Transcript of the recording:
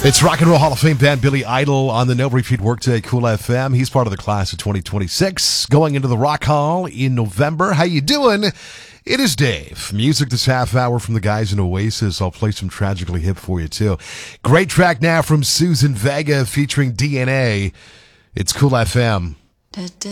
It's Rock and Roll Hall of Fame band Billy Idol on the No Repeat Workday Cool FM. He's part of the class of 2026, going into the Rock Hall in November. How you doing? It is Dave. Music this half hour from the guys in Oasis. I'll play some Tragically Hip for you, too. Great track now from Susan Vega featuring DNA. It's Cool FM.